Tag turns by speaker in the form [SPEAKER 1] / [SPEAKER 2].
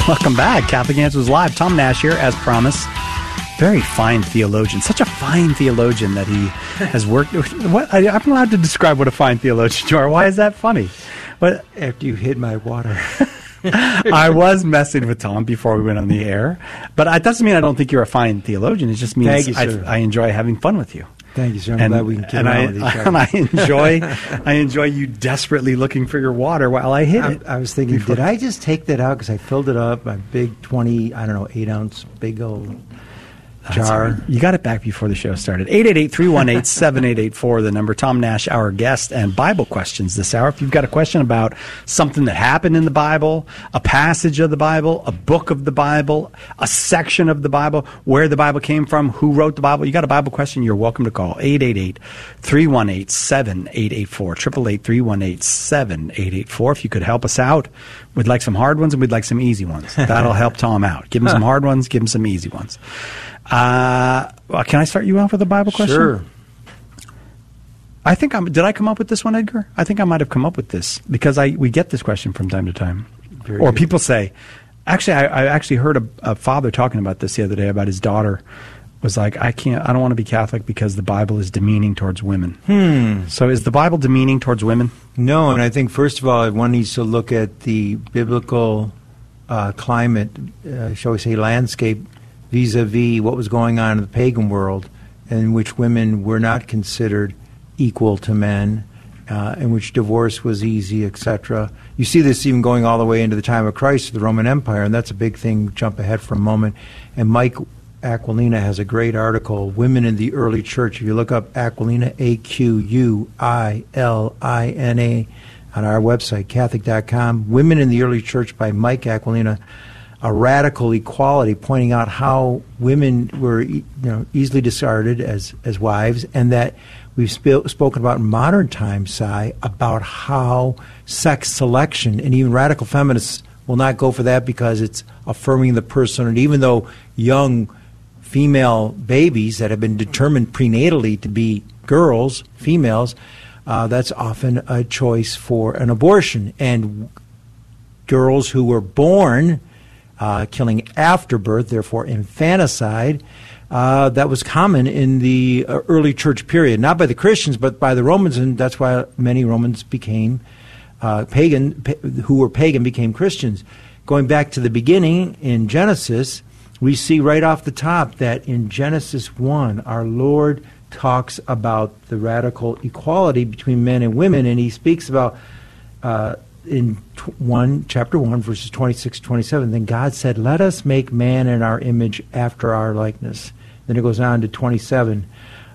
[SPEAKER 1] Welcome back. Catholic Answers Live. Tom Nash here, as promised. Very fine theologian. Such a fine theologian that he has worked with. I'm allowed to describe what a fine theologian you are. Why is that funny? But
[SPEAKER 2] after you hid my water.
[SPEAKER 1] I was messing with Tom before we went on the air. But it doesn't mean I don't think you're a fine theologian. It just means I enjoy having fun with you.
[SPEAKER 2] Thank you, sir. I'm glad we can get on with each other.
[SPEAKER 1] And I enjoy you desperately looking for your water while I hit it.
[SPEAKER 2] I was thinking, did I just take that out because I filled it up, my big 8-ounce big old jar.
[SPEAKER 1] Right. You got it back before the show started. 888-318-7884, the number. Tom Nash, our guest, and Bible questions this hour. If you've got a question about something that happened in the Bible, a passage of the Bible, a book of the Bible, a section of the Bible, where the Bible came from, who wrote the Bible, you got a Bible question, you're welcome to call 888-318-7884, 888-318-7884. If you could help us out, we'd like some hard ones and we'd like some easy ones. That'll help Tom out. Give him some hard ones, give him some easy ones. Can I start you off with a Bible question?
[SPEAKER 2] Sure.
[SPEAKER 1] Did I come up with this one, Edgar? I think I might have come up with this because we get this question from time to time.
[SPEAKER 2] Very
[SPEAKER 1] or
[SPEAKER 2] good.
[SPEAKER 1] People say, actually, I actually heard a father talking about this the other day about his daughter was like, I don't want to be Catholic because the Bible is demeaning towards women. So is the Bible demeaning towards women?
[SPEAKER 2] No, and I think first of all, one needs to look at the biblical climate, shall we say, landscape, vis-a-vis what was going on in the pagan world, in which women were not considered equal to men, in which divorce was easy, etc. You see this even going all the way into the time of Christ, the Roman Empire, and that's a big thing. Jump ahead for a moment. And Mike Aquilina has a great article, Women in the Early Church. If you look up Aquilina, Aquilina, on our website, Catholic.com, Women in the Early Church by Mike Aquilina, a radical equality, pointing out how women were easily discarded as wives, and that we've spoken about in modern times, Si, about how sex selection, and even radical feminists will not go for that because it's affirming the person, and even though young female babies that have been determined prenatally to be girls, females, that's often a choice for an abortion. And girls who were born killing after birth, therefore infanticide, that was common in the early church period, not by the Christians, but by the Romans, and that's why many Romans became pagan, who were pagan became Christians. Going back to the beginning in Genesis, we see right off the top that in Genesis 1, our Lord talks about the radical equality between men and women, and he speaks about in chapter 1, verses 26 to 27, then God said, let us make man in our image after our likeness. Then it goes on to 27.